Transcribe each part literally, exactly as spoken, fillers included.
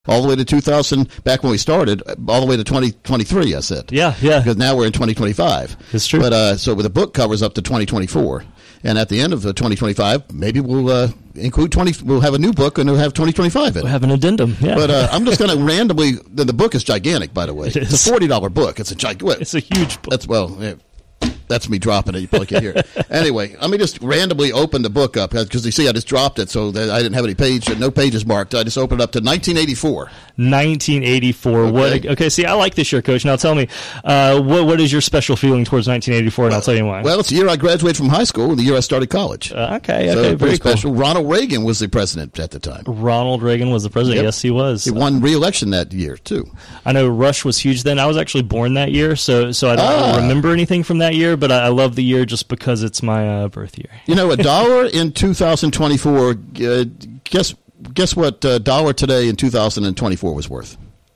All the way to two thousand, back when we started, all the way to twenty twenty-three, I said. Yeah, yeah. Because now we're in twenty twenty-five. It's true. But uh, so the book covers up to twenty twenty-four. And at the end of twenty twenty-five, maybe we'll uh, include twenty. We'll have a new book and we'll have twenty twenty-five in it. We'll have an addendum, yeah. But uh, I'm just going to randomly, the, the book is gigantic, by the way. It is. It's a forty dollars book. It's a gigantic. It's a huge book. That's, well, yeah. That's me dropping it. You probably can't hear it. Anyway, let me just randomly open the book up because you see I just dropped it, so that I didn't have any page, no pages marked. I just opened it up to nineteen eighty-four. nineteen eighty-four. Okay. What? Okay. See, I like this year, Coach. Now tell me, uh, what what is your special feeling towards nineteen eighty-four? And Well, I'll tell you why. Well, it's the year I graduated from high school and the year I started college. Uh, okay. Okay. So very very cool. special. Ronald Reagan was the president at the time. Ronald Reagan was the president. Yep. Yes, he was. He won re-election that year too. I know Rush was huge then. I was actually born that year, so so I don't Ah. remember anything from that year, but I, I love the year just because it's my uh, birth year. You know, a dollar in two thousand twenty-four. Uh, guess guess what? A dollar today in two thousand twenty-four was worth.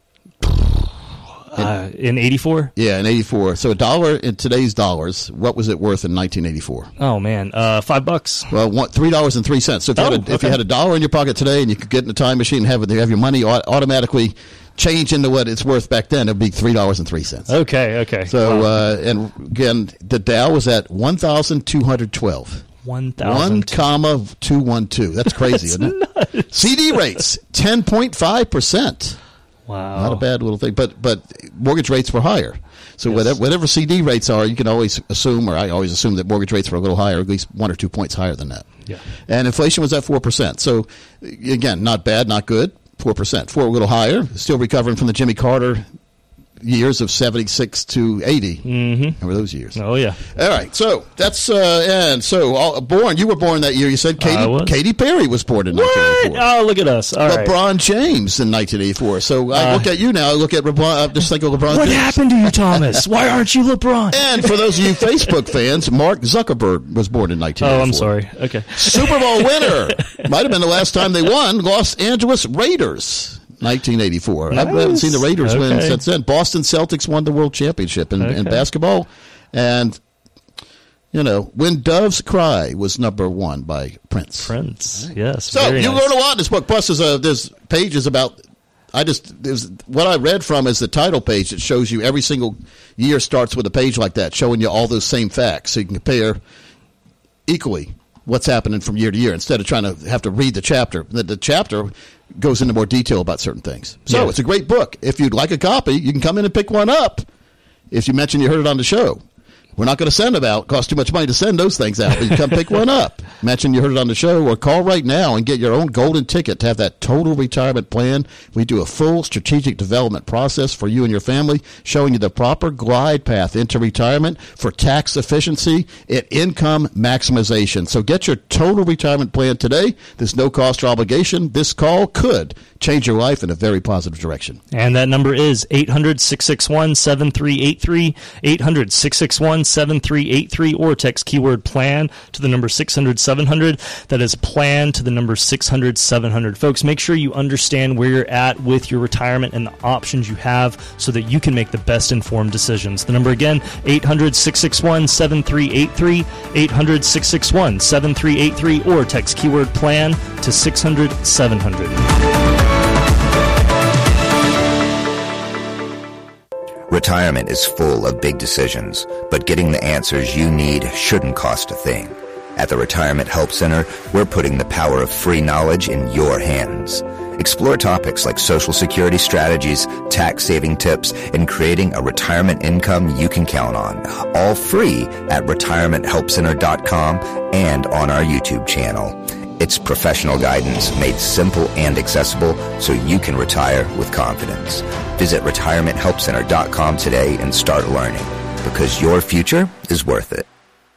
Uh, in eighty-four? Yeah, in eighty-four. So a dollar in today's dollars. What was it worth in nineteen eighty-four? Oh man, uh, five bucks. Well, one, three dollars and three cents. So if you, Oh, had a, if okay. you had a dollar in your pocket today and you could get in a time machine and have it, have your money au- automatically change into what it's worth back then, it'd be three dollars and three cents. Okay, okay. So Wow. uh, and again, the Dow was at one thousand two hundred twelve. one One thousand. comma two one two. That's crazy, isn't it? C D rates ten point five percent. Wow. Not a bad little thing, but but mortgage rates were higher. So Yes. whatever, whatever C D rates are, you can always assume, or I always assume that mortgage rates were a little higher, at least one or two points higher than that. Yeah. And inflation was at four percent. So again, not bad, not good. Four percent, four a little higher. Still recovering from the Jimmy Carter years of seventy-six to eighty. Mm-hmm. Remember those years? Oh yeah. All right, so that's uh, and so all, born. You were born that year. You said Katy, I was. Katy Perry was born in nineteen What? eighty-four. Oh, look at us. All right. LeBron James in nineteen eighty-four. So I Uh, look at you now. I look at LeBron. I just think of LeBron. What James. happened to you, Thomas? Why aren't you LeBron? And for those of you Facebook fans, Mark Zuckerberg was born in nineteen eighty-four. Oh, I'm sorry. Okay. Super Bowl winner. Might have been the last time they won. Los Angeles Raiders. nineteen eighty-four. I haven't Nice. seen the Raiders win Okay. since then. Boston Celtics won the World Championship in, in Okay. basketball. And, you know, When Doves Cry was number one by Prince. Prince. Yes. So very you nice. learn a lot in this book. Plus, there's, a, there's pages about. I just there's what I read from is the title page that shows you every single year starts with a page like that, showing you all those same facts, so you can compare equally what's happening from year to year instead of trying to have to read the chapter. The, the chapter goes into more detail about certain things. So Yeah. it's a great book. If you'd like a copy, you can come in and pick one up. If you mention you heard it on the show. We're not going to send them out. It costs too much money to send those things out. But you come pick one up. Mention you heard it on the show, or call right now and get your own golden ticket to have that total retirement plan. We do a full strategic development process for you and your family, showing you the proper glide path into retirement for tax efficiency and income maximization. So get your total retirement plan today. There's no cost or obligation. This call could change your life in a very positive direction. And that number is eight hundred, six six one, seven three eight three, eight hundred, six six one, seven three eight three, or text keyword plan to the number six hundred, seven hundred. That is plan to the number six hundred, seven hundred. Folks, make sure you understand where you're at with your retirement and the options you have so that you can make the best informed decisions. The number again, eight hundred, six six one, seven three eight three, eight hundred, six six one, seven three eight three, or text keyword plan to six hundred, seven hundred. Retirement is full of big decisions, but getting the answers you need shouldn't cost a thing. At the Retirement Help Center, we're putting the power of free knowledge in your hands. Explore topics like Social Security strategies, tax-saving tips, and creating a retirement income you can count on. All free at retirement help center dot com and on our YouTube channel. It's professional guidance made simple and accessible so you can retire with confidence. Visit retirement help center dot com today and start learning, because your future is worth it.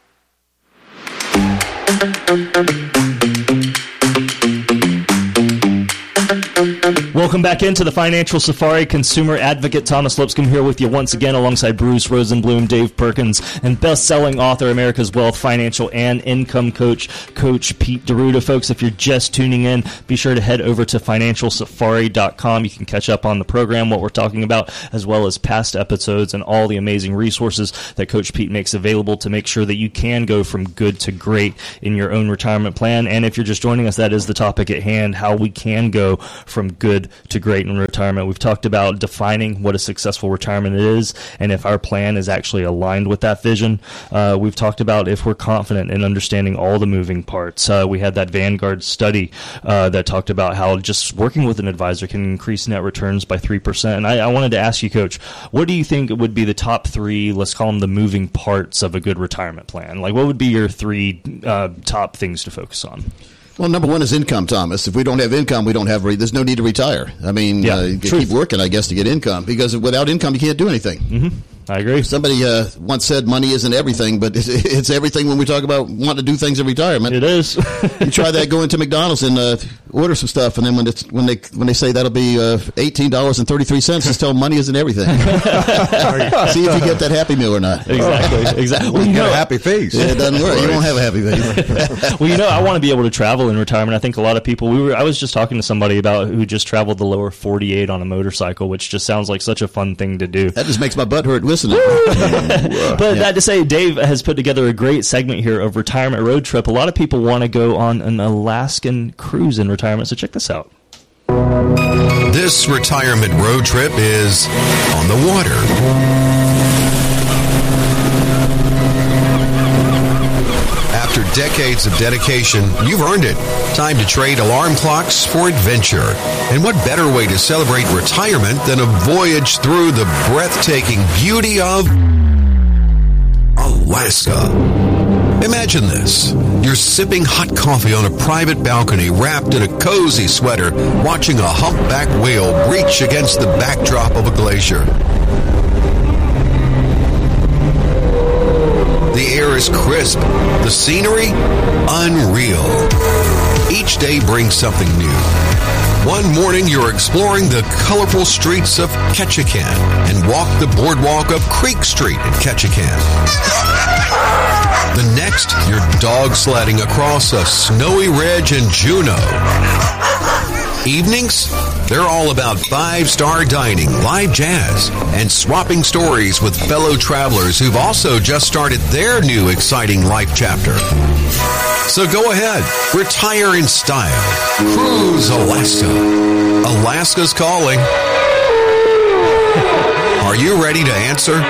Welcome back into the Financial Safari. Consumer advocate Thomas Lipscomb here with you once again alongside Bruce Rosenblum, Dave Perkins, and best-selling author, America's Wealth, financial, and income coach, Coach Pete D'Arruda. Folks, if you're just tuning in, be sure to head over to financial safari dot com. You can catch up on the program, what we're talking about, as well as past episodes and all the amazing resources that Coach Pete makes available to make sure that you can go from good to great in your own retirement plan. And if you're just joining us, that is the topic at hand, how we can go from good good to great in retirement. We've talked about defining what a successful retirement is and if our plan is actually aligned with that vision. Uh, we've talked about if we're confident in understanding all the moving parts. Uh, we had that Vanguard study uh, that talked about how just working with an advisor can increase net returns by three percent. And I, I wanted to ask you, Coach, what do you think would be the top three, let's call them the moving parts of a good retirement plan? Like, what would be your three uh, top things to focus on? Well, number one is income, Thomas. If we don't have income, we don't have. Re- there's no need to retire. I mean, yeah, uh, you keep working, I guess, to get income, because without income, you can't do anything. Mm-hmm. I agree. Somebody uh, once said money isn't everything, but it's, it's everything when we talk about wanting to do things in retirement. It is. You try that, go into McDonald's and uh, order some stuff, and then when it's when they when they say that'll be uh, eighteen dollars and thirty three cents, just tell them money isn't everything. See if you get that Happy Meal or not. Exactly. Exactly. Well, you get a happy face. Yeah, it doesn't work. You won't have a happy face. Well, you know, I want to be able to travel in retirement. I think a lot of people. We were. I was just talking to somebody about who just traveled the lower forty-eight on a motorcycle, which just sounds like such a fun thing to do. That just makes my butt hurt listening. But yeah. That to say, Dave has put together a great segment here of retirement road trip. A lot of people want to go on an Alaskan cruise in retirement, so check this out. This retirement road trip is on the water. After decades of dedication, you've earned it. Time to trade alarm clocks for adventure. And what better way to celebrate retirement than a voyage through the breathtaking beauty of Alaska. Imagine this. You're sipping hot coffee on a private balcony wrapped in a cozy sweater, watching a humpback whale breach against the backdrop of a glacier. The air is crisp. The scenery, unreal. Each day brings something new. One morning, you're exploring the colorful streets of Ketchikan and walk the boardwalk of Creek Street in Ketchikan. The next, you're dog sledding across a snowy ridge in Juneau. Evenings, they're all about five-star dining, live jazz, and swapping stories with fellow travelers who've also just started their new exciting life chapter. So go ahead, retire in style. Cruise Alaska. Alaska's calling. Are you ready to answer?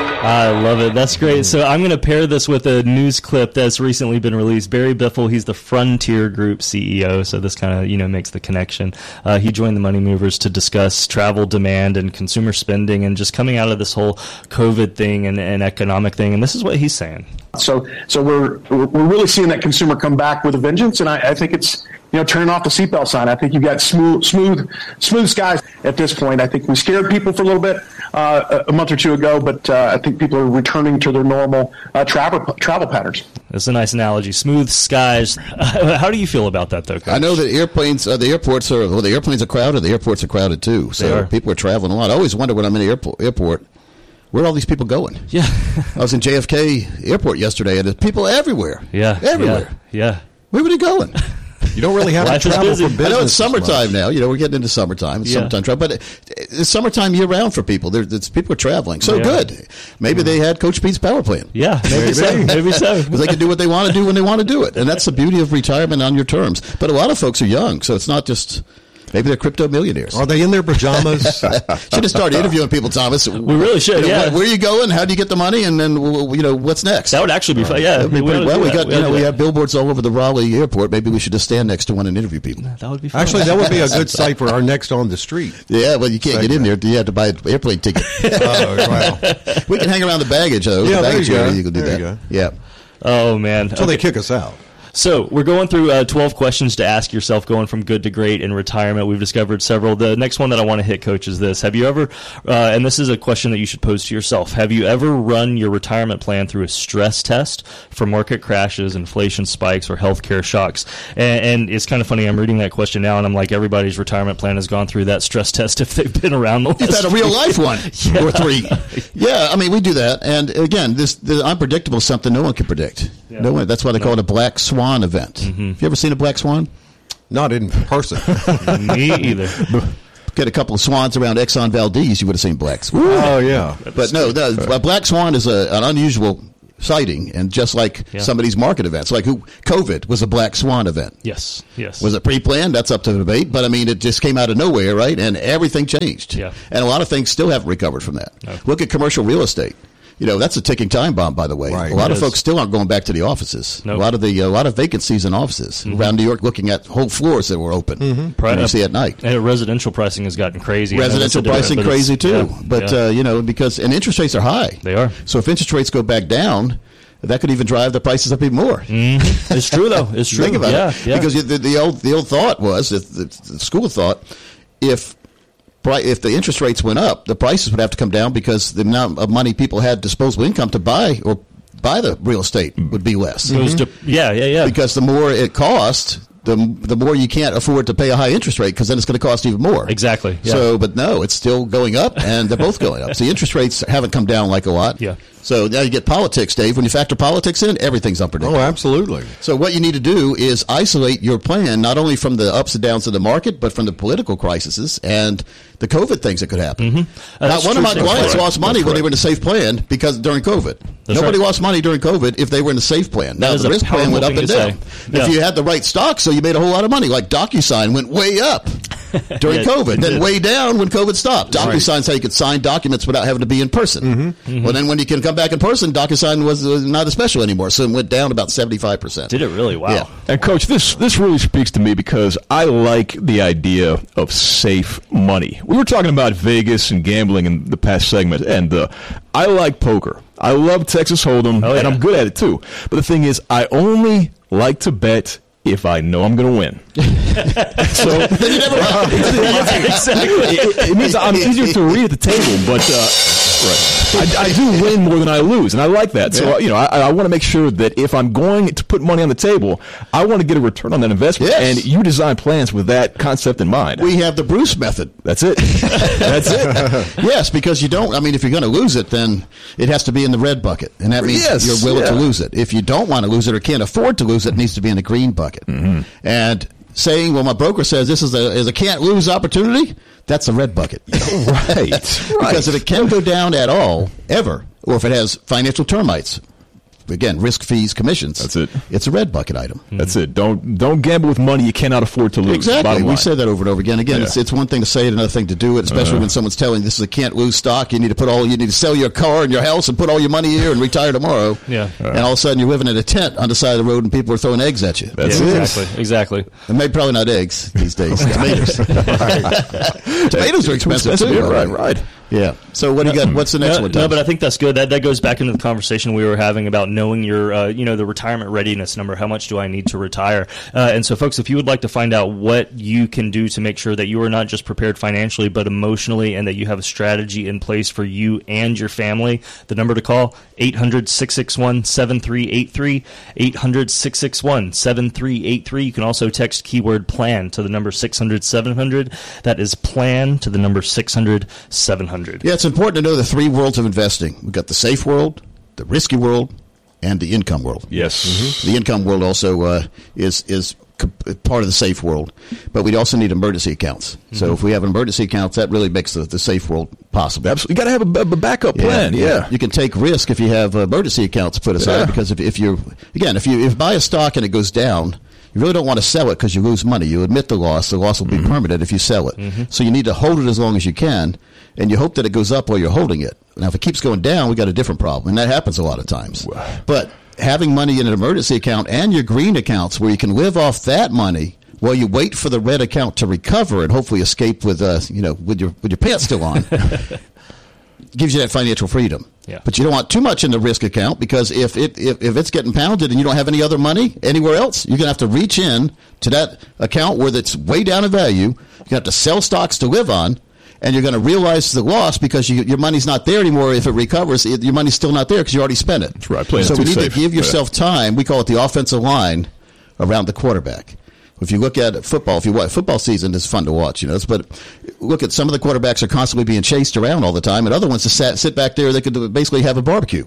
I love it. That's great. So I'm going to pair this with a news clip that's recently been released. Barry Biffle, he's the Frontier Group C E O, so this kind of, you know, makes the connection. Uh, he joined the Money Movers to discuss travel demand and consumer spending and just coming out of this whole COVID thing and, and economic thing, and this is what he's saying. So so we're we're really seeing that consumer come back with a vengeance, and I, I think it's, you know, turning off the seatbelt sign. I think you've got smooth smooth smooth skies at this point. I think we scared people for a little bit uh, a month or two ago, but uh, I think people are returning to their normal uh, travel travel patterns. That's a nice analogy. Smooth skies. Uh, how do you feel about that, though, Coach? I know that airplanes, uh, the airports are, well, the airplanes are crowded. The airports are crowded too. So are. People are traveling a lot. I always wonder when I'm in the airport, airport where are all these people going? Yeah. I was in J F K Airport yesterday, and there's people everywhere. Yeah. Everywhere. Yeah. yeah. Where were they going? You don't really have Life to is travel busy. for business. I know it's summertime now. You know, we're getting into summertime. It's Yeah. summertime travel, but it, it's summertime year round for people. There, it's, people are traveling. So Yeah. good. Maybe they had Coach Pete's power plan. Yeah, maybe so. Maybe so. Because they can do what they want to do when they want to do it. And that's the beauty of retirement on your terms. But a lot of folks are young, so it's not just... Maybe they're crypto millionaires. Are they in their pajamas? Should have started interviewing people, Thomas. We really should, You know, yeah. Where, where are you going? How do you get the money? And then, you know, what's next? That would actually be fun. Yeah. That'd be we pretty- ought to well, do we that. got, We you ought know, to we do have billboards all over the Raleigh airport. Maybe we should just stand next to one and interview people. that. That would be fun. Actually, that would be a good site for our next on the street. Yeah, well, you can't get in there. You have to buy an airplane ticket. Oh, wow. We can hang around the baggage, though. Yeah, the there baggage you go. area, you can do There that. you go. Yeah. Oh, man. Until they kick us out. So we're going through uh, twelve questions to ask yourself going from good to great in retirement. We've discovered several. The next one that I want to hit, Coach, is this. Have you ever, uh, and this is a question that you should pose to yourself, have you ever run your retirement plan through a stress test for market crashes, inflation spikes, or healthcare shocks? And, and it's kind of funny. I'm reading that question now, and I'm like, everybody's retirement plan has gone through that stress test if they've been around the last You've had a real life one Yeah. or three. Yeah, I mean, we do that. And again, this the unpredictable is something no one can predict. Yeah. No one. That's why they call it a black swan event. Mm-hmm. Have you ever seen a black swan? Not in person. Me either. Get a couple of swans around Exxon Valdez, you would have seen black swans. Oh, yeah. But no, the, a black swan is a, an unusual sighting, and just like Yeah. some of these market events, like who COVID was a black swan event. Yes, yes. Was it pre-planned? That's up to debate. But I mean, it just came out of nowhere, right? And everything changed. Yeah. And a lot of things still haven't recovered from that. No. Look at commercial real estate. You know, that's a ticking time bomb, by the way. Right. A lot It of is. folks still aren't going back to the offices. Nope. A lot of the a lot of vacancies in offices Mm-hmm. around New York, looking at whole floors that were open. Mm-hmm. Right. You see at night. And residential pricing has gotten crazy. I know Residential that's a pricing different- but crazy it's- too. yeah, But yeah. Uh, you know, because and interest rates are high. They are. So if interest rates go back down, that could even drive the prices up even more. It's true though. It's true. Think about yeah, it. yeah. Because the, the old the old thought was, the, the, the school of thought, if pri- if the interest rates went up, the prices would have to come down because the amount of money people had disposable income to buy or buy the real estate would be less. Goes to- yeah, yeah, yeah. Because the more it costs, the the more you can't afford to pay a high interest rate because then it's going to cost even more. Exactly. Yeah. So, but no, it's still going up, and they're both going up. So the interest rates haven't come down like a lot. Yeah. So now you get politics, Dave. When you factor politics in, everything's unpredictable. Oh, absolutely. So what you need to do is isolate your plan not only from the ups and downs of the market, but from the political crises and the COVID things that could happen. Uh, Now, that's one of true. my clients That's right. lost money That's when they right. were in a safe plan because during COVID. Nobody right. lost money during COVID if they were in a safe plan. Now, is the a risk plan went up powerful and thing down. to say. Yeah. If you had the right stock, so you made a whole lot of money, like DocuSign went way up during Yeah, COVID, it then did. way down when COVID stopped. DocuSign's how you could sign documents without having to be in person. Mm-hmm. Well, then when you can come back in person, DocuSign was uh, not as special anymore, so it went down about seventy-five percent. Did it really? Wow. Yeah. And coach, this this really speaks to me because I like the idea of safe money. We were talking about Vegas and gambling in the past segment, and uh, I like poker. I love Texas Hold'em, Oh, and yeah. I'm good at it too. But the thing is, I only like to bet if I know I'm going to win. So Then you never Exactly. it, it means I'm easier to read at the table, but uh, right. I, I do win more than I lose, and I like that. So Yeah. you know, I, I want to make sure that if I'm going to put money on the table, I want to get a return on that investment. Yes. And you design plans with that concept in mind. We have the Bruce method. That's it. That's it. Yes, because you don't. I mean, if you're going to lose it, then it has to be in the red bucket, and that means Yes, you're willing to yeah. lose it. If you don't want to lose it or can't afford to lose it, it needs to be in the green bucket. Mm-hmm. And saying, "Well, my broker says this is a is a can't lose opportunity," that's a red bucket. Right. Because if it can go down at all, ever, or if it has financial termites, again, risk, fees, commissions, That's it. It's a red bucket item. That's it. Don't don't gamble with money you cannot afford to lose. Exactly. Bottom We line. say that over and over again. Again, Yeah. it's, it's one thing to say it, another thing to do it, especially Uh-huh. when someone's telling you this is a can't lose stock. You need to put all, you need to sell your car and your house and put all your money here and retire tomorrow. Yeah. And all of a sudden you're living in a tent on the side of the road and people are throwing eggs at you. That's Yeah, it. exactly. Exactly. And maybe probably not eggs these days. Tomatoes. Tomatoes are expensive too. Yeah, by the right, way. right. Yeah. So what do you got? What's the next no, one? no, Tom? but I think that's good. That that goes back into the conversation we were having about knowing your, uh, you know, the retirement readiness number. How much do I need to retire? Uh, and so, folks, if you would like to find out what you can do to make sure that you are not just prepared financially, but emotionally, and that you have a strategy in place for you and your family, the number to call eight hundred, six six one, seven three eight three, eight hundred, six six one, seven three eight three. You can also text keyword plan to the number six hundred, seven hundred. That is plan to the number six hundred, seven hundred. Yeah, it's important to know the three worlds of investing. We've got the safe world, the risky world, and the income world. Yes. The income world also uh, is is co- part of the safe world, but we also need emergency accounts. So if we have emergency accounts, that really makes the, the safe world possible. Absolutely. You got to have a, b- a backup plan. Yeah. You can take risk if you have uh, emergency accounts put aside Yeah. because if, if you're, again, if you if you buy a stock and it goes down, you really don't want to sell it because you lose money. You admit the loss. The loss will be permanent if you sell it. So you need to hold it as long as you can, and you hope that it goes up while you're holding it. Now, if it keeps going down, we got a different problem, and that happens a lot of times. But having money in an emergency account and your green accounts where you can live off that money while you wait for the red account to recover and hopefully escape with, uh, you know, with your with your pants still on, gives you that financial freedom. Yeah. But you don't want too much in the risk account because if it if, if it's getting pounded and you don't have any other money anywhere else, you're going to have to reach in to that account where it's way down in value. You're going to have to sell stocks to live on, and you're going to realize the loss because you, your money's not there anymore. If it recovers, it, your money's still not there because you already spent it. That's right. Playing So it we too need safe. to give Yeah. yourself time. We call it the offensive line around the quarterback. If you look at football, if you watch football season is fun to watch, you know. But look at some of the quarterbacks are constantly being chased around all the time, and other ones just sat, sit back there. They could basically have a barbecue.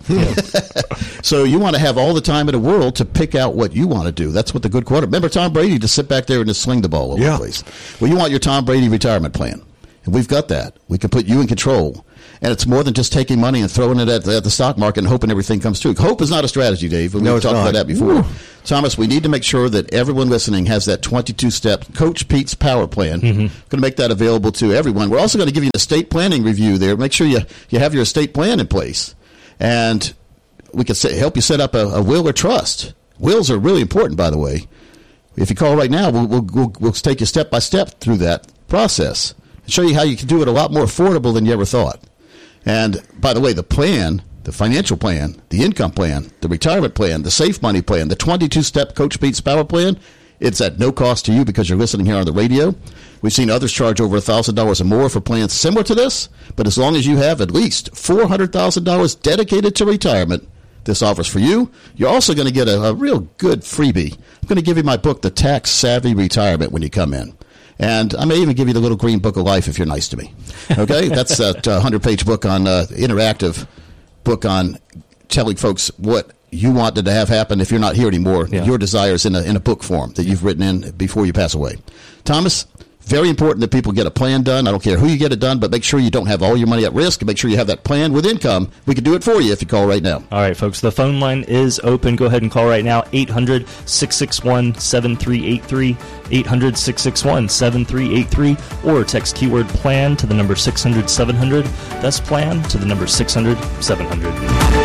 So you want to have all the time in the world to pick out what you want to do. That's what the good quarterback. Remember Tom Brady to sit back there and just sling the ball all over Yeah. the place. Well, you want your Tom Brady retirement plan. And we've got that. We can put you in control. And it's more than just taking money and throwing it at the, at the stock market and hoping everything comes true. Hope is not a strategy, Dave. We've No, talked it's not. about that before. Ooh. Thomas, we need to make sure that everyone listening has that twenty-two step Coach Pete's Power Plan. Mm-hmm. Going to make that available to everyone. We're also going to give you an estate planning review there. Make sure you, you have your estate plan in place. And we can set, help you set up a, a will or trust. Wills are really important, by the way. If you call right now, we'll, we'll, we'll, we'll take you step by step through that process and show you how you can do it a lot more affordable than you ever thought. And by the way, the plan, the financial plan, the income plan, the retirement plan, the safe money plan, the twenty-two step Coach Pete's Power Plan, it's at no cost to you because you're listening here on the radio. We've seen others charge over one thousand dollars or more for plans similar to this, but as long as you have at least four hundred thousand dollars dedicated to retirement, this offers for you. You're also going to get a, a real good freebie. I'm going to give you my book, The Tax Savvy Retirement, when you come in. And I may even give you the little green book of life if you're nice to me. Okay? That's a hundred-page book on uh, interactive book on telling folks what you wanted to have happen if you're not here anymore. Yeah. Your desires in a in a book form that you've written in before you pass away. Thomas, very important that people get a plan done. I don't care who you get it done, but make sure you don't have all your money at risk and make sure you have that plan with income. We can do it for you if you call right now. All right, folks, the phone line is open. Go ahead and call right now, eight hundred, six six one, seven three eight three, eight hundred, six six one, seven three eight three, or text keyword PLAN to the number six hundred, seven hundred. That's PLAN to the number six hundred, seven hundred.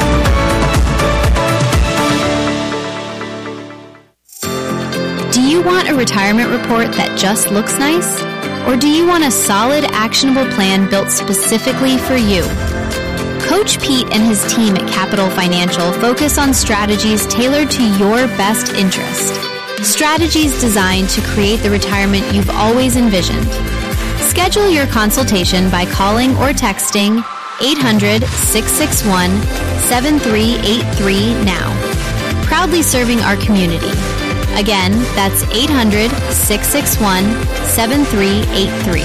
Do you want a retirement report that just looks nice? Or do you want a solid, actionable plan built specifically for you? Coach Pete and his team at Capital Financial focus on strategies tailored to your best interest. Strategies designed to create the retirement you've always envisioned. Schedule your consultation by calling or texting eight hundred, six six one, seven three eight three now. Proudly serving our community. Again, that's eight hundred, six six one, seven three eight three.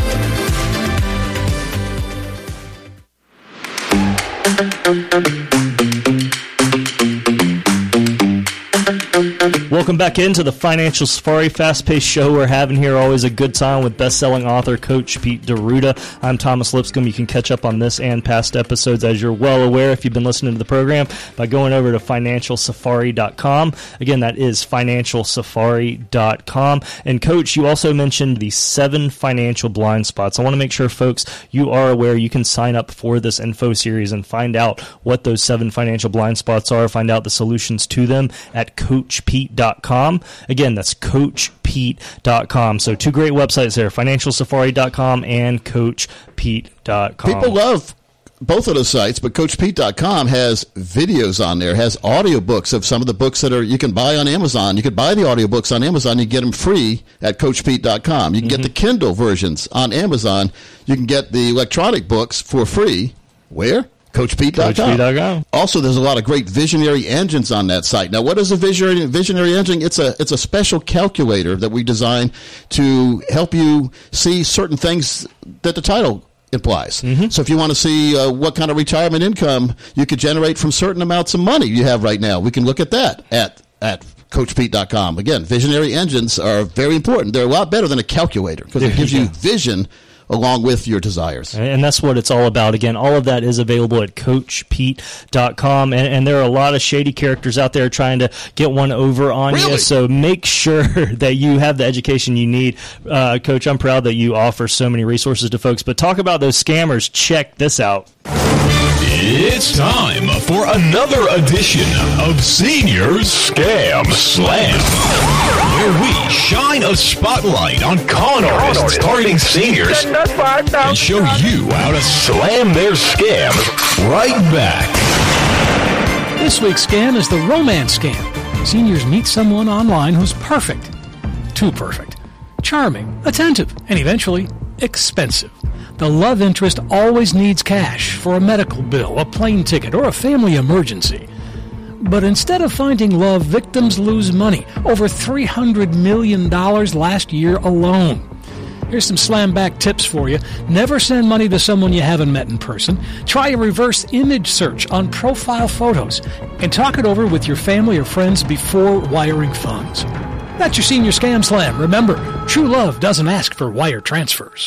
Welcome back into the Financial Safari fast-paced show we're having here. Always a good time with best-selling author Coach Pete D'Arruda. I'm Thomas Lipscomb. You can catch up on this and past episodes, as you're well aware if you've been listening to the program, by going over to financial safari dot com. Again, that is financial safari dot com. And Coach, you also mentioned the seven financial blind spots. I want to make sure, folks, you are aware you can sign up for this info series and find out what those seven financial blind spots are, find out the solutions to them at coach pete dot com. Again, that's coach pete dot com. So two great websites there, financial safari dot com and coach pete dot com. People love both of those sites, but coach pete dot com has videos on there, has audiobooks of some of the books that are you can buy on Amazon. You can buy the audiobooks on Amazon. You can get them free at coach pete dot com. You can mm-hmm. get the Kindle versions on Amazon. You can get the electronic books for free. Where? coach pete dot com. Also, there's a lot of great visionary engines on that site. Now, what is a visionary visionary engine? It's a it's a special calculator that we designed to help you see certain things that the title implies. Mm-hmm. So if you want to see uh, what kind of retirement income you could generate from certain amounts of money you have right now, we can look at that at at coach pete dot com. Again, visionary engines are very important. They're a lot better than a calculator because it gives you vision along with your desires. And that's what it's all about. Again, all of that is available at coach pete dot com. And, and there are a lot of shady characters out there trying to get one over on really? you. So make sure that you have the education you need. Uh, Coach, I'm proud that you offer so many resources to folks. But talk about those scammers. Check this out. It's time for another edition of Seniors Scam Slam, where we shine a spotlight on con artists targeting seniors and show you how to slam their scams right back. This week's scam is the romance scam. Seniors meet someone online who's perfect. Too perfect. Charming, attentive, and eventually expensive. The love interest always needs cash for a medical bill, a plane ticket, or a family emergency. But instead of finding love, victims lose money. Over three hundred million dollars last year alone. Here's some slam back tips for you. Never send money to someone you haven't met in person. Try a reverse image search on profile photos. And talk it over with your family or friends before wiring funds. That's your Senior Scam Slam. Remember, true love doesn't ask for wire transfers.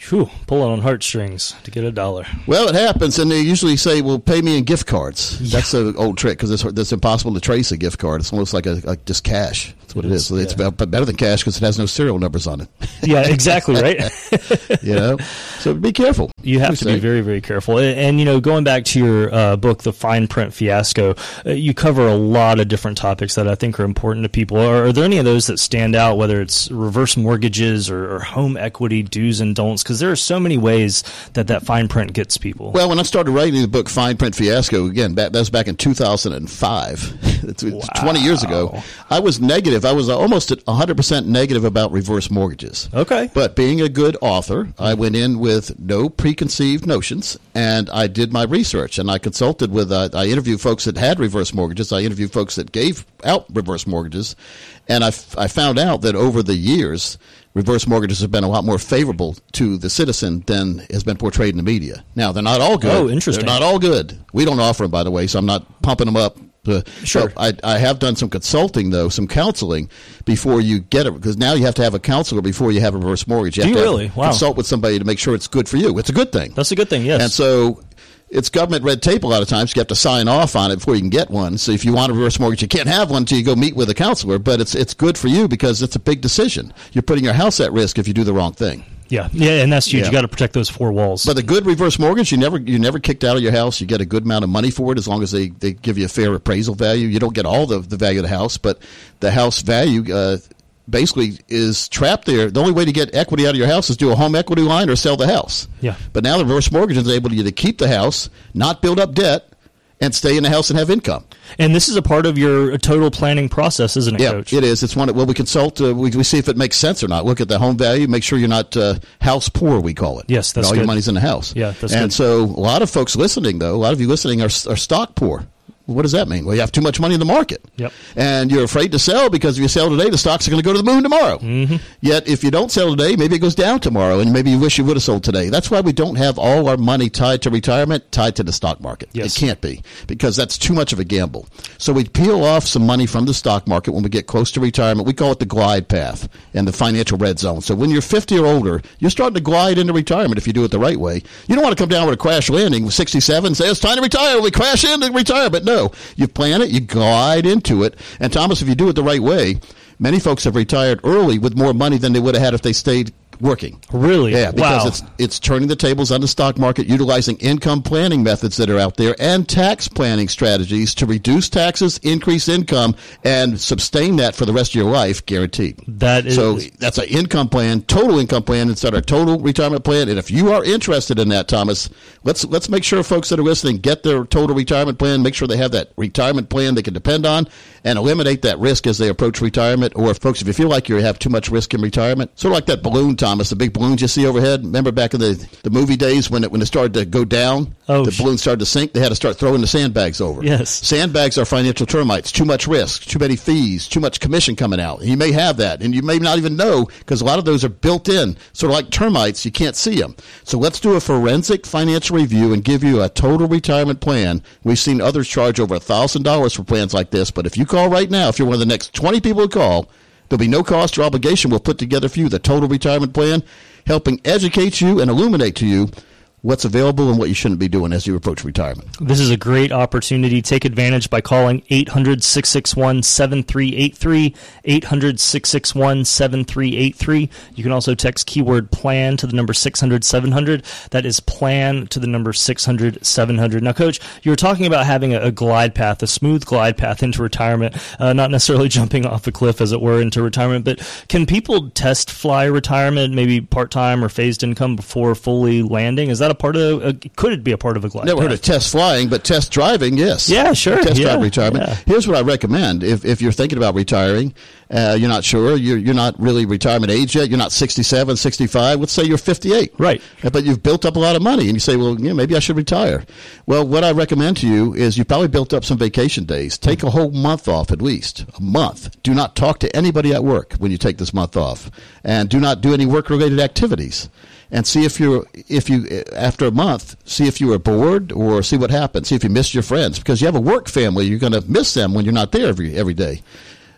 Whew, pulling on heartstrings to get a dollar. Well, it happens, and they usually say, well, pay me in gift cards. Yeah. That's an old trick because it's, it's impossible to trace a gift card. It's almost like, a, like just cash. That's what it, it is. is. It's yeah. better than cash because it has no serial numbers on it. Yeah, exactly, right? You know, so be careful. You have to be very, very careful. And, and, you know, going back to your uh, book, The Fine Print Fiasco, uh, you cover a lot of different topics that I think are important to people. Are, are there any of those that stand out, whether it's reverse mortgages or, or home equity do's and don'ts? Because there are so many ways that that fine print gets people. Well, when I started writing the book Fine Print Fiasco, again, that was back in two thousand five, it's, wow. it's twenty years ago, I was negative. I was almost at one hundred percent negative about reverse mortgages. Okay. But being a good author, I went in with no preconceived notions, and I did my research, and I consulted with, uh, I interviewed folks that had reverse mortgages. I interviewed folks that gave out reverse mortgages, and I, f- I found out that over the years, reverse mortgages have been a lot more favorable to the citizen than has been portrayed in the media. Now, they're not all good. Oh, interesting. They're not all good. We don't offer them, by the way, so I'm not pumping them up. Uh, sure. I, I have done some consulting, though, some counseling before you get it, because now you have to have a counselor before you have a reverse mortgage. You Do have you to really? have, Wow. consult with somebody to make sure it's good for you. It's a good thing. That's a good thing, yes. And so it's government red tape a lot of times. You have to sign off on it before you can get one. So if you want a reverse mortgage, you can't have one until you go meet with a counselor. But it's it's good for you because it's a big decision. You're putting your house at risk if you do the wrong thing. Yeah, yeah, and that's huge. Yeah. You got to protect those four walls. But the good reverse mortgage, you never you never kicked out of your house. You get a good amount of money for it as long as they, they give you a fair appraisal value. You don't get all the, the value of the house, but the house value uh, basically is trapped there. The only way to get equity out of your house is do a home equity line or sell the house. Yeah. But now the reverse mortgage is able to you to keep the house, not build up debt, and stay in the house and have income. And this is a part of your total planning process, isn't it, yeah, Coach? It is. It's one. Well, we consult. Uh, we, we see if it makes sense or not. Look at the home value. Make sure you're not uh, house poor. We call it. Yes, that's all good. your money's in the house. Yeah, that's and good. so a lot of folks listening, though, a lot of you listening are, are stock poor. What does that mean? Well, you have too much money in the market. Yep. And you're afraid to sell because if you sell today, the stocks are going to go to the moon tomorrow. Mm-hmm. Yet if you don't sell today, maybe it goes down tomorrow, and maybe you wish you would have sold today. That's why we don't have all our money tied to retirement, tied to the stock market. Yes. It can't be because that's too much of a gamble. So we peel off some money from the stock market when we get close to retirement. We call it the glide path and the financial red zone. So when you're fifty or older, you're starting to glide into retirement if you do it the right way. You don't want to come down with a crash landing with sixty-seven and say, it's time to retire. We crash into retirement. No, you've planned it, you glide into it. And Thomas, if you do it the right way, many folks have retired early with more money than they would have had if they stayed working. Really? Yeah, because wow. it's it's turning the tables on the stock market, utilizing income planning methods that are out there and tax planning strategies to reduce taxes, increase income, and sustain that for the rest of your life, guaranteed. That is so that's an income plan, total income plan instead of a total retirement plan. And if you are interested in that, Thomas, let's let's make sure folks that are listening get their total retirement plan. Make sure they have that retirement plan they can depend on, and eliminate that risk as they approach retirement. Or, folks, if you feel like you have too much risk in retirement, sort of like that balloon, Thomas, the big balloons you see overhead. Remember back in the, the movie days when it when it started to go down, oh, the sh- balloon started to sink, they had to start throwing the sandbags over. Yes. Sandbags are financial termites. Too much risk, too many fees, too much commission coming out. And you may have that, and you may not even know because a lot of those are built in, sort of like termites. You can't see them. So let's do a forensic financial review and give you a total retirement plan. We've seen others charge over one thousand dollars for plans like this, but if you call right now, if you're one of the next twenty people to call, there'll be no cost or obligation. We'll put together for you the total retirement plan, helping educate you and illuminate to you what's available and what you shouldn't be doing as you approach retirement. This is a great opportunity. Take advantage by calling eight hundred, six six one, seven three eight three, eight hundred, six six one, seven three eight three. You can also text keyword PLAN to the number six hundred, seven hundred. That is PLAN to the number six hundred, seven hundred. Now, Coach, you were talking about having a, a glide path, a smooth glide path into retirement, uh, not necessarily jumping off a cliff, as it were, into retirement, but can people test fly retirement, maybe part-time or phased income before fully landing? Is that a part of, uh, could it be a part of a glide Never path? heard of test flying, but test driving, yes. Yeah, sure. Test yeah, drive retirement. Yeah. Here's what I recommend. If if you're thinking about retiring, uh, you're not sure, you're, you're not really retirement age yet, you're not sixty-seven, sixty-five, let's say you're fifty-eight. Right. But you've built up a lot of money, and you say, well, yeah, maybe I should retire. Well, what I recommend to you is you probably built up some vacation days. Take a whole month off at least, a month. Do not talk to anybody at work when you take this month off, and do not do any work-related activities. And see if you're, if you, after a month, see if you were bored or see what happens. See if you miss your friends. Because you have a work family, you're going to miss them when you're not there every every day.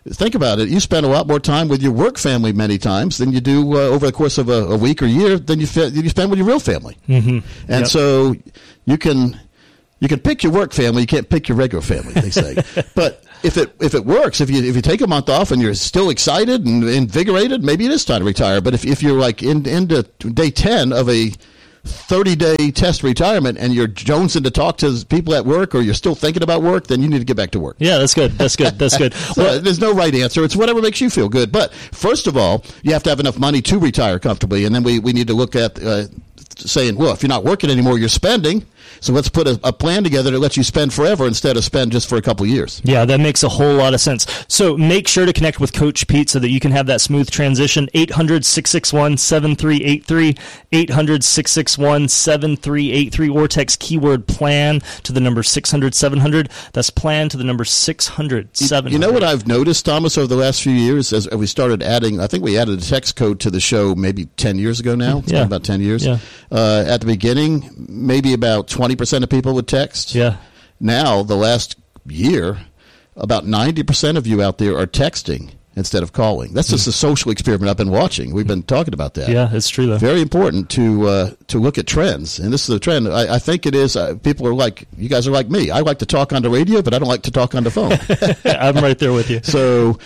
think about it. You spend a lot more time with your work family many times than you do uh, over the course of a, a week or year than you, fe- you spend with your real family. Mm-hmm. And yep. so you can you can pick your work family. You can't pick your regular family, they say. But if it if it works, if you if you take a month off and you're still excited and invigorated, maybe it is time to retire. But if, if you're like in, into day ten of a thirty-day test retirement and you're jonesing to talk to people at work or you're still thinking about work, then you need to get back to work. Yeah, that's good. That's good. That's good. So Well, there's no right answer. It's whatever makes you feel good. But first of all, you have to have enough money to retire comfortably. And then we, we need to look at uh, saying, well, if you're not working anymore, you're spending. So let's put a, a plan together that lets you spend forever instead of spend just for a couple of years. Yeah, that makes a whole lot of sense. So make sure to connect with Coach Pete so that you can have that smooth transition. eight hundred, six six one, seven three eight three, eight hundred, six six one, seven three eight three, or text keyword PLAN to the number six hundred, seven hundred. That's PLAN to the number six hundred, seven hundred. You know what I've noticed, Thomas, over the last few years as we started adding, I think we added a text code to the show maybe ten years ago now. It's yeah. been about ten years. Yeah. Uh, at the beginning, maybe about twenty percent of people would text. Yeah. Now, the last year, about ninety percent of you out there are texting instead of calling. That's just a social experiment I've been watching. We've been talking about that. Yeah, it's true, though. Very important to uh, to look at trends. And this is a trend. I, I think it is. Uh, people are like, you guys are like me. I like to talk on the radio, but I don't like to talk on the phone. I'm right there with you. So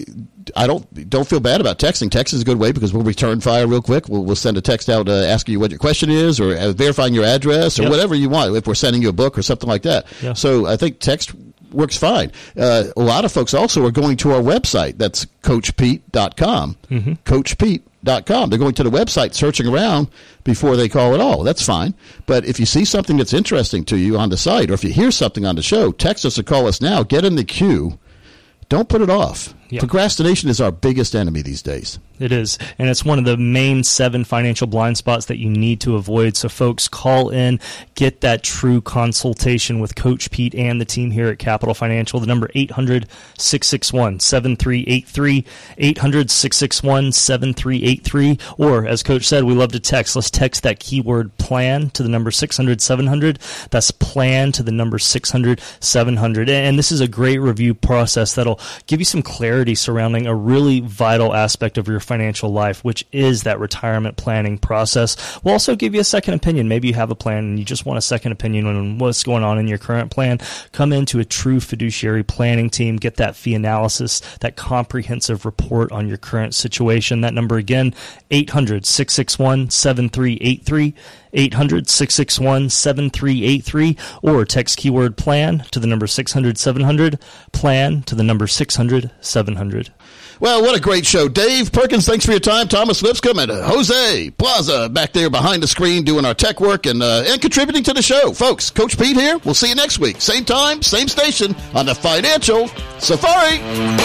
I don't don't feel bad about texting. Text is a good way because we'll return fire real quick. We'll, we'll send a text out uh, asking you what your question is or uh, verifying your address or yep. whatever you want if we're sending you a book or something like that. Yeah. So I think text works fine. Uh, a lot of folks also are going to our website. That's coach pete dot com. Mm-hmm. coach pete dot com. They're going to the website, searching around before they call at all. That's fine. But if you see something that's interesting to you on the site or if you hear something on the show, text us or call us now. Get in the queue. Don't put it off. Yep. Procrastination is our biggest enemy these days. It is, and it's one of the main seven financial blind spots that you need to avoid. So, folks, call in, get that true consultation with Coach Pete and the team here at Capital Financial. The number eight hundred, six six one, seven three eight three, eight hundred, six six one, seven three eight three, or, as Coach said, we love to text. Let's text that keyword PLAN to the number six hundred, seven hundred. That's PLAN to the number six hundred, seven hundred. And this is a great review process that'll give you some clarity surrounding a really vital aspect of your financial life, which is that retirement planning process. We'll also give you a second opinion. Maybe you have a plan and you just want a second opinion on what's going on in your current plan. Come into a true fiduciary planning team, get that fee analysis, that comprehensive report on your current situation. That number again, eight hundred, six six one, seven three eight three, eight hundred, six six one, seven three eight three, or text keyword PLAN to the number six hundred, seven hundred, PLAN to the number six hundred, seven hundred. Well, what a great show. Dave Perkins, thanks for your time. Thomas Lipscomb and uh, Jose Plaza back there behind the screen doing our tech work and, uh, and contributing to the show. Folks, Coach Pete here. We'll see you next week. Same time, same station on the Financial Safari.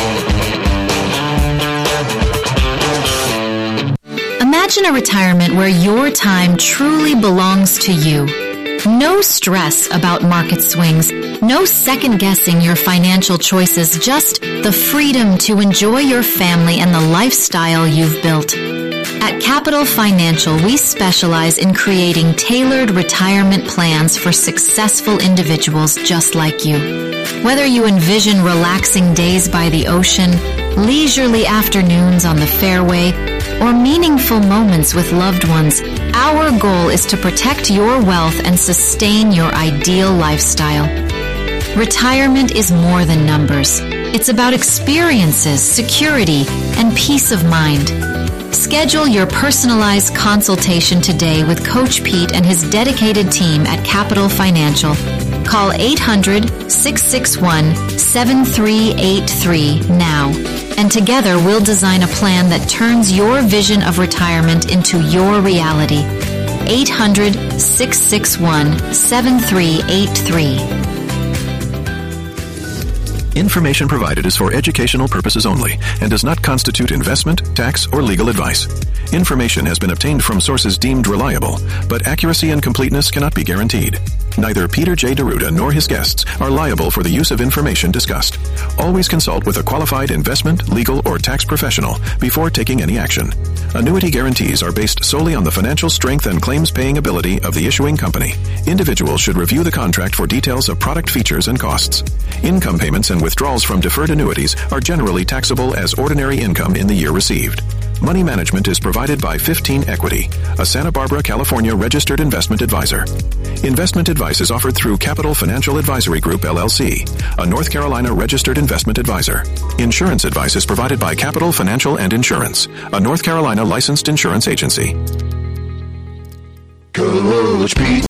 Imagine a retirement where your time truly belongs to you. No stress about market swings, no second-guessing your financial choices, just the freedom to enjoy your family and the lifestyle you've built. At Capital Financial, we specialize in creating tailored retirement plans for successful individuals just like you. Whether you envision relaxing days by the ocean, leisurely afternoons on the fairway, or meaningful moments with loved ones, our goal is to protect your wealth and sustain your ideal lifestyle. Retirement is more than numbers. It's about experiences, security, and peace of mind. Schedule your personalized consultation today with Coach Pete and his dedicated team at Capital Financial. Call eight hundred, six six one, seven three eight three now. And together we'll design a plan that turns your vision of retirement into your reality. eight hundred, six six one, seven three eight three. Information provided is for educational purposes only and does not constitute investment, tax, or legal advice. Information has been obtained from sources deemed reliable, but accuracy and completeness cannot be guaranteed. Neither Peter J. Deruta nor his guests are liable for the use of information discussed. Always consult with a qualified investment, legal, or tax professional before taking any action. Annuity guarantees are based solely on the financial strength and claims-paying ability of the issuing company. Individuals should review the contract for details of product features and costs. Income payments and withdrawals from deferred annuities are generally taxable as ordinary income in the year received. Money management is provided by fifteen Equity, a Santa Barbara, California registered investment advisor. Investment advice is offered through Capital Financial Advisory Group, L L C, a North Carolina registered investment advisor. Insurance advice is provided by Capital Financial and Insurance, a North Carolina licensed insurance agency. Coach Pete.